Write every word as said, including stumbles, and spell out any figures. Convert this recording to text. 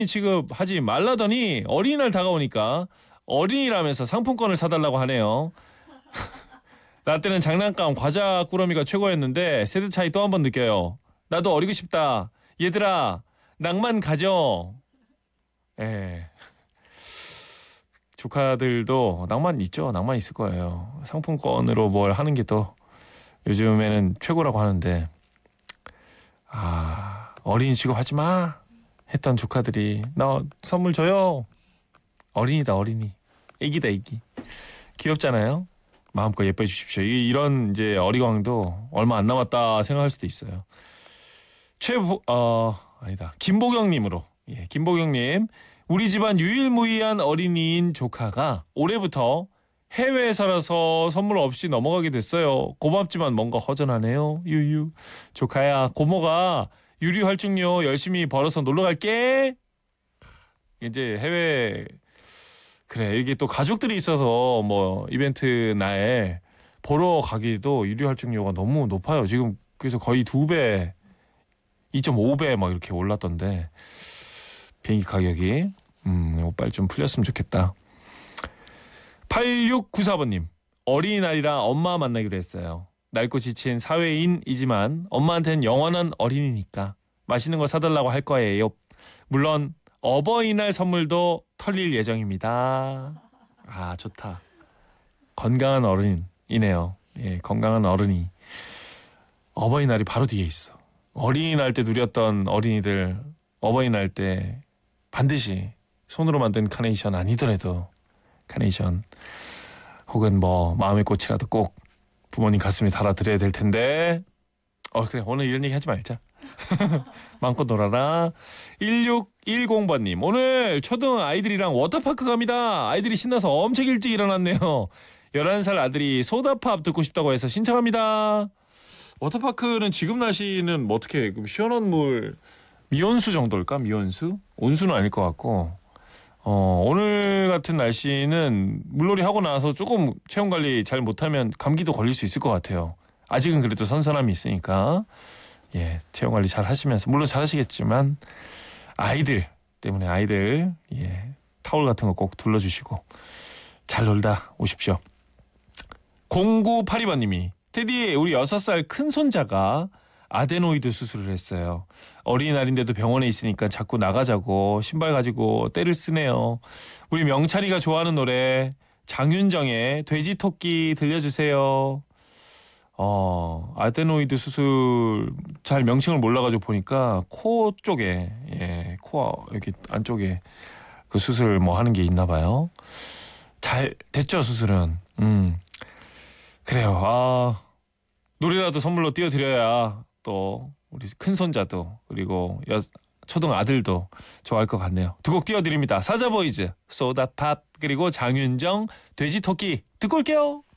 취급하지 말라더니 어린이날 다가오니까 어린이라면서 상품권을 사달라고 하네요. 나 때는 장난감 과자 꾸러미가 최고였는데 세대 차이 또 한 번 느껴요. 나도 어리고 싶다. 얘들아 낭만 가져. 예. 조카들도 낭만 있죠. 낭만 있을 거예요. 상품권으로 뭘 하는 게 또 요즘에는 최고라고 하는데 아 어린이 취급하지 마 했던 조카들이 나 선물 줘요. 어린이다 어린이. 애기다 애기. 귀엽잖아요. 마음껏 예뻐해 주십시오. 이런 이제 어리광도 얼마 안 남았다 생각할 수도 있어요. 최보 어 아니다 김보경님으로 예 김보경님 우리 집안 유일무이한 어린이인 조카가 올해부터 해외에 살아서 선물 없이 넘어가게 됐어요. 고맙지만 뭔가 허전하네요. 유유 조카야 고모가 유리 활중료 열심히 벌어서 놀러 갈게. 이제 해외 그래 이게 또 가족들이 있어서 뭐 이벤트 날 보러 가기도 유리 활중료가 너무 높아요. 지금 그래서 거의 두 배, 이 점 오 배 막 이렇게 올랐던데 비행기 가격이 음 빨리 좀 풀렸으면 좋겠다. 팔육구사 번님 어린이날이라 엄마 만나기로 했어요. 낡고 지친 사회인이지만 엄마한테는 영원한 어린이니까 맛있는 거 사달라고 할 거예요. 물론 어버이날 선물도 털릴 예정입니다. 아 좋다. 건강한 어른이네요. 예, 건강한 어른이. 어버이날이 바로 뒤에 있어. 어린이날 때 누렸던 어린이들 어버이날 때 반드시 손으로 만든 카네이션 아니더라도 카네이션 혹은 뭐 마음의 꽃이라도 꼭 부모님 가슴에 달아드려야 될 텐데 어 그래 오늘 이런 얘기 하지 말자. 마음껏 놀아라. 일육일공 번님 오늘 초등 아이들이랑 워터파크 갑니다. 아이들이 신나서 엄청 일찍 일어났네요. 열한 살 아들이 소다팝 듣고 싶다고 해서 신청합니다. 워터파크는 지금 날씨는 뭐 어떻게 그럼 시원한 물 미온수 정도일까? 미온수? 온수는 아닐 것 같고 어, 오늘 같은 날씨는 물놀이 하고 나서 조금 체온관리 잘 못하면 감기도 걸릴 수 있을 것 같아요. 아직은 그래도 선선함이 있으니까 예, 체온관리 잘 하시면서 물론 잘 하시겠지만 아이들 때문에 아이들 예, 타올 같은 거 꼭 둘러주시고 잘 놀다 오십시오. 공구팔이 번님이 테디 우리 여섯 살 큰손자가 아데노이드 수술을 했어요. 어린이날인데도 병원에 있으니까 자꾸 나가자고 신발 가지고 떼를 쓰네요. 우리 명찬이가 좋아하는 노래 장윤정의 돼지토끼 들려주세요. 어, 아데노이드 수술 잘 명칭을 몰라가지고 보니까 코 쪽에 예, 코 여기 안쪽에 그 수술 뭐 하는 게 있나 봐요. 잘 됐죠 수술은. 음 그래요. 아 노래라도 선물로 띄워드려야 또 우리 큰 손자도 그리고 여, 초등 아들도 좋아할 것 같네요. 두 곡 띄워드립니다. 사자보이즈 소다팝 그리고 장윤정 돼지토끼 듣고 올게요.